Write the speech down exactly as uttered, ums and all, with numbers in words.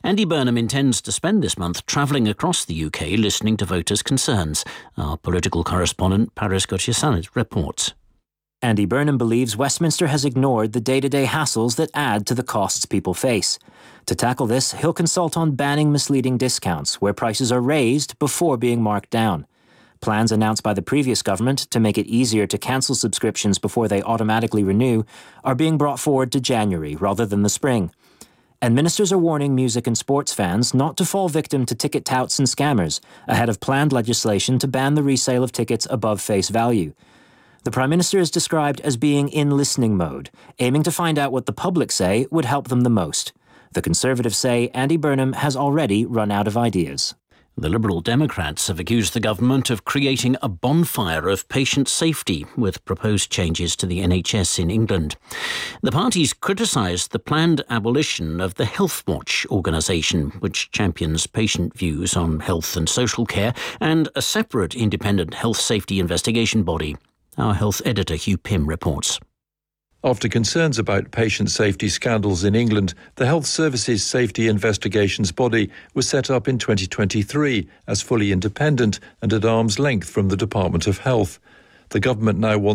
Andy Burnham intends to spend this month travelling across the U K listening to voters' concerns. Our political correspondent Paris Gauthier-Sanet reports. Andy Burnham believes Westminster has ignored the day-to-day hassles that add to the costs people face. To tackle this, he'll consult on banning misleading discounts, where prices are raised before being marked down. Plans announced by the previous government to make it easier to cancel subscriptions before they automatically renew are being brought forward to January rather than the spring. And ministers are warning music and sports fans not to fall victim to ticket touts and scammers ahead of planned legislation to ban the resale of tickets above face value. The Prime Minister is described as being in listening mode, aiming to find out what the public say would help them the most. The Conservatives say Andy Burnham has already run out of ideas. The Liberal Democrats have accused the government of creating a bonfire of patient safety with proposed changes to the N H S in England. The parties criticised the planned abolition of the Health Watch organisation, which champions patient views on health and social care, and a separate independent health safety investigation body. Our health editor Hugh Pym reports. After concerns about patient safety scandals in England, the Health Services Safety Investigations Body was set up in twenty twenty-three as fully independent and at arm's length from the Department of Health. The government now wants